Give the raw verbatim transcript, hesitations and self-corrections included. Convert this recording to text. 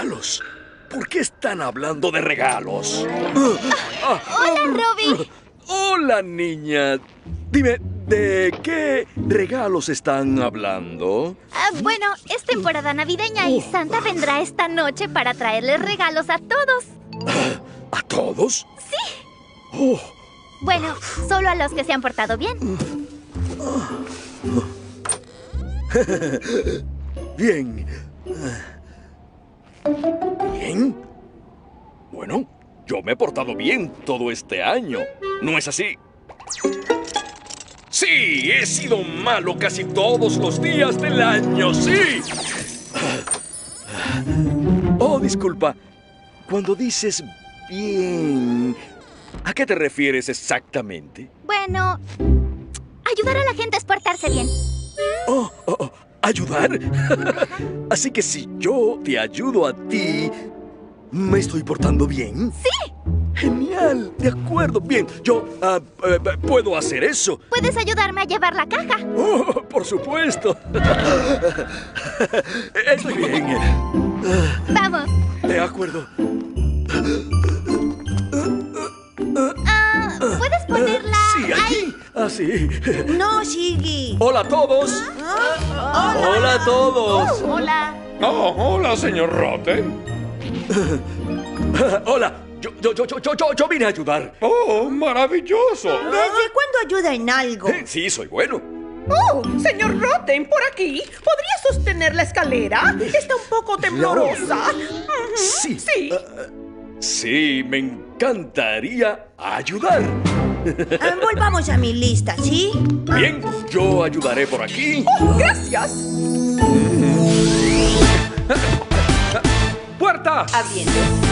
¿Regalos? ¿Por qué están hablando de regalos? ¡Hola, Robbie! Hola, niña. Dime, ¿de qué regalos están hablando? Ah, bueno, es temporada navideña y Santa vendrá esta noche para traerles regalos a todos. ¿A todos? ¡Sí! Oh. Bueno, solo a los que se han portado bien. Bien. ¿Bien? Bueno, yo me he portado bien todo este año. ¿No es así? Sí, he sido malo casi todos los días del año, sí. Oh, disculpa. Cuando dices bien, ¿a qué te refieres exactamente? Bueno, ayudar a la gente es portarse bien. Oh, oh, oh, ¿ayudar? Así que si yo te ayudo a ti, ¿me estoy portando bien? ¡Sí! Genial, de acuerdo, bien. Yo uh, uh, puedo hacer eso. ¿Puedes ayudarme a llevar la caja? Oh, por supuesto. Estoy bien. Vamos. De acuerdo. Ah, ¿puedes ponerla Sí, aquí. Así. No, Shiggy. Hola a todos. Hola. Hola a todos. Hola. Oh, hola, señor Rotten. Hola. Yo, yo, yo, yo, yo, yo vine a ayudar. Oh, maravilloso. ¿Desde cuándo ayuda en algo? Eh, Sí, soy bueno. Oh, señor Rotten, por aquí. ¿Podría sostener la escalera? Está un poco temblorosa. Ujú, Sí. Sí. Sí, me encantaría ayudar. Ah, volvamos a mi lista, ¿sí? Bien, yo ayudaré por aquí. Oh, gracias. ¡Puerta! Abriendo.